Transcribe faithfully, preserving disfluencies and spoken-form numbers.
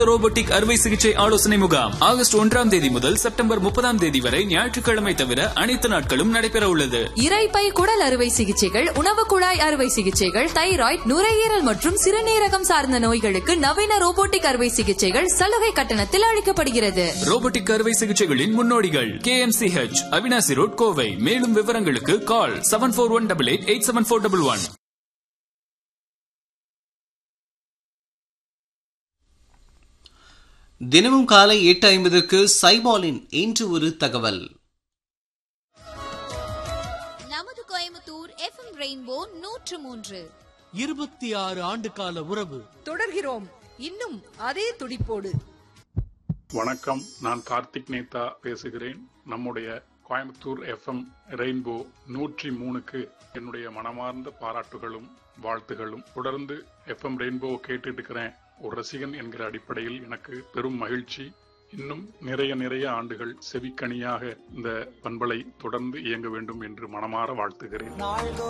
Robotic அறுவை சிகிச்சை ஆலோசனை முகாம் ஆகஸ்ட் ஒன்றாம் தேதி முதல் செப்டம்பர் முப்பதாம் தேதி வரை ஞாயிற்றுக்கிழமை தவிர அனைத்து நாட்களும் நடைபெற உள்ளது. இரைப்பை குடல் அறுவை சிகிச்சைகள், உணவு குழாய் அறுவை சிகிச்சைகள், தைராய்டு, நுரையீரல் மற்றும் சிறுநீரகம் சார்ந்த நோய்களுக்கு நவீன ரோபோட்டிக் அறுவை சிகிச்சைகள் சலுகை கட்டணத்தில் அளிக்கப்படுகிறது. ரோபோட்டிக் அறுவை சிகிச்சைகளின் முன்னோடிகள் K M C H, Avinashi road, Kovai. மேலும் விவரங்களுக்கு கால் seven four one double eight eight seven four double one. தினமும் காலை எட்டு ஐம்பதுக்கு சைபாலின் இன்று ஒரு தகவல். நமது கோயம்புத்தூர் எஃப்எம் ரெயின்போ நூற்று மூன்று. இருபத்தி ஆறு ஆண்டு கால உறவு தொடர்கிறோம் இன்னும் அதே துடிப்போடு. வணக்கம், நான் கார்த்திக் நேதா பேசுகிறேன். நம்முடைய கோயம்புத்தூர் எஃப்எம் ரெயின்போ நூற்றி மூணுக்கு என்னுடைய மனமார்ந்த பாராட்டுகளும் வாழ்த்துகளும். தொடர்ந்து எஃப்எம் ரெயின்போ கேட்டுட்டு இருக்கிறேன். ஒரு ரசிகன் என்கிற அடிப்படையில் எனக்கு பெரும் மகிழ்ச்சி. இன்னும் நிறைய நிறைய ஆண்டுகள் செவிக்கனியாக இந்த பண்பலை தொடர்ந்து இயங்க வேண்டும் என்று மனமாற வாழ்த்துகிறேன்.